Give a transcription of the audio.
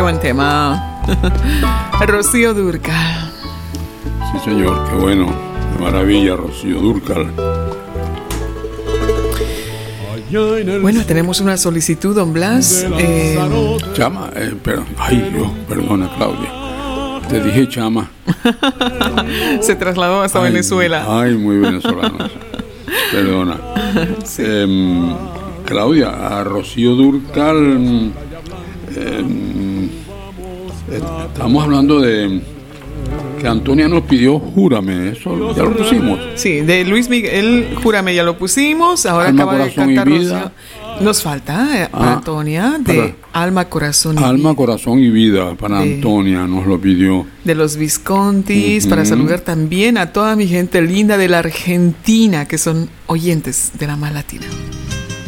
buen tema. Rocío Dúrcal. Sí, señor, qué bueno. Qué maravilla, Rocío Dúrcal. Bueno, tenemos una solicitud, don Blas. Chama, ay Dios, perdona, Claudia. Te dije Chama. Se trasladó hasta Venezuela. Ay, muy venezolano. Perdona. Sí. Claudia, a Rocío Dúrcal, estamos hablando de que Antonia nos pidió Júrame, eso ya lo pusimos. Sí, de Luis Miguel, Júrame ya lo pusimos, ahora Alma, acaba de cantar Rocío. Nos falta Antonia de Alma, Corazón y Vida. Alma, Corazón y Vida para Antonia nos lo pidió. De los Viscontis, para saludar también a toda mi gente linda de la Argentina que son oyentes de La Más Latina.